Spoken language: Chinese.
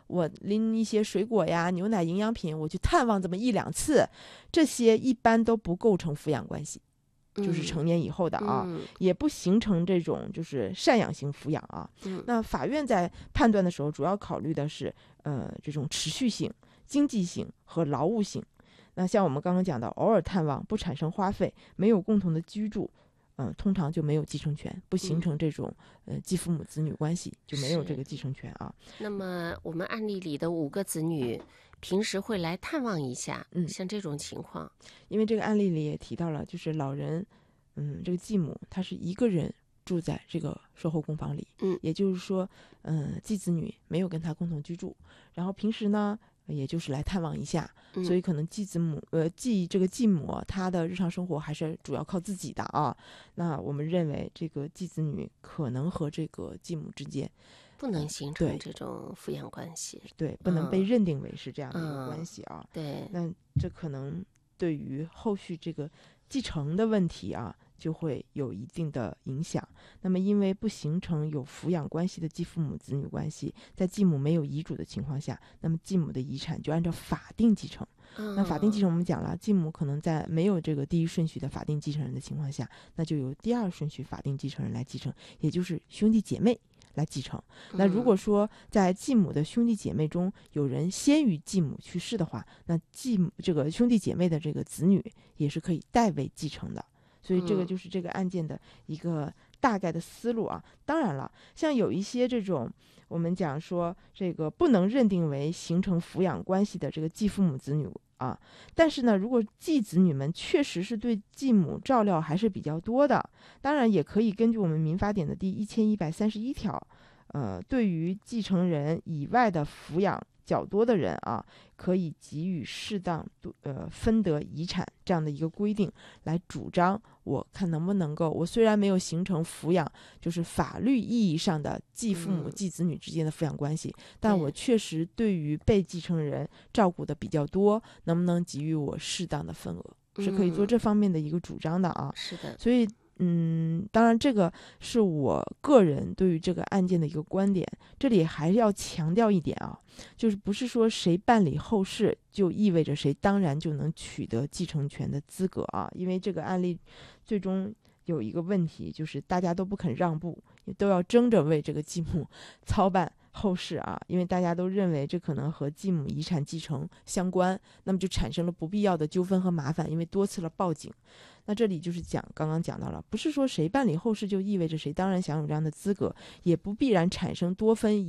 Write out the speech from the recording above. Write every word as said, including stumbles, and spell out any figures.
我拎一些水果呀、牛奶、营养品，我去探望这么一两次，这些一般都不构成抚养关系。就是成年以后的啊， 嗯、 也不形成这种就是赡养型抚养啊。 嗯、 那法院在判断的时候，主要考虑的是呃这种持续性、经济性和劳务性。那像我们刚刚讲的，偶尔探望不产生花费，没有共同的居住，嗯、呃，通常就没有继承权，不形成这种、嗯、呃继父母子女关系，就没有这个继承权啊。 那么我们案例里的五个子女平时会来探望一下， 嗯， 像这种情况， 因为这个案例里也提到了，就是老人，嗯，这个继母他是一个人住在这个售后公房里， 嗯， 也就是说，嗯，继子女没有跟他共同居住，然后平时呢，也就是来探望一下， 嗯、 所以可能继子母，呃，继这个继母她的日常生活还是主要靠自己的啊。那我们认为这个继子女可能和这个继母之间不能形成这种抚养关系， 对，不能被认定为是这样的一个嗯、 关系啊。 对， 那这可能对于后续这个继承的问题啊，就会有一定的影响。那么因为不形成有抚养关系的继父母子女关系，在继母没有遗嘱的情况下，那么继母的遗产就按照法定继承。 嗯、 那法定继承我们讲了，继母可能在没有这个第一顺序的法定继承人的情况下，那就由第二顺序法定继承人来继承，也就是兄弟姐妹来继承。那如果说在继母的兄弟姐妹中有人先于继母去世的话，那继母这个兄弟姐妹的这个子女也是可以代为继承的。所以这个就是这个案件的一个大概的思路啊。当然了，像有一些这种我们讲说这个不能认定为形成抚养关系的这个继父母子女啊，但是呢，如果继子女们确实是对继母照料还是比较多的，当然也可以根据我们民法典的第一千一百三十一条，呃，对于继承人以外的抚养较多的人啊，可以给予适当呃分得遗产这样的一个规定，来主张我看能不能够，我虽然没有形成抚养，就是法律意义上的继父母、继子女之间的抚养关系，嗯、但我确实对于被继承人照顾的比较多，能不能给予我适当的份额，是可以做这方面的一个主张的啊。 是的， 所以。嗯，当然，这个是我个人对于这个案件的一个观点。这里还要强调一点啊，就是不是说谁办理后事就意味着谁当然就能取得继承权的资格啊。因为这个案例最终有一个问题，就是大家都不肯让步，都要争着为这个继母操办后事啊，因为大家都认为这可能和继母遗产继承相关，那么就产生了不必要的纠纷和麻烦，因为多次了报警。那这里就是讲刚刚讲到了，不是说谁办理后事就意味着谁当然享有这样的资格，也不必然产生多分